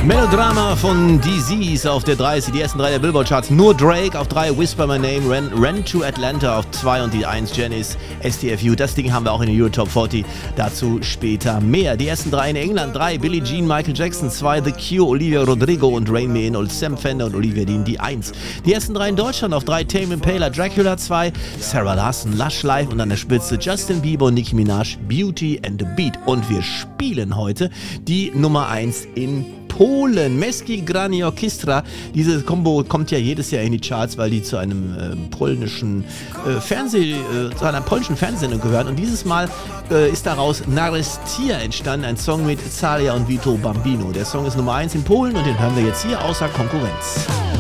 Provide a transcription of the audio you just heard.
Melodrama von DZs auf der 3, die ersten 3 der Billboard-Charts. Nur Drake auf 3, Whisper My Name, Ren to Atlanta auf 2 und die 1, Janis, STFU. Das Ding haben wir auch in der Euro Top 40, dazu später mehr. Die ersten 3 in England, 3, Billie Jean, Michael Jackson, 2, The Cure, Olivia Rodrigo und Rain Me In, und Sam Fender und Olivia Dean, die 1. Die ersten 3 in Deutschland auf 3, Tame Impala, Dracula 2, Sarah Larson, Lush Life und an der Spitze Justin Bieber und Nicki Minaj, Beauty and the Beat. Und wir spielen heute die Nummer 1 in Polen. Męskie Granie Orchestra. Diese Kombo kommt ja jedes Jahr in die Charts, weil die zu einem polnischen zu einer polnischen Fernsehsendung gehören. Und dieses Mal ist daraus Narestia entstanden, ein Song mit Zalia und Vito Bambino. Der Song ist Nummer 1 in Polen und den hören wir jetzt hier außer Konkurrenz.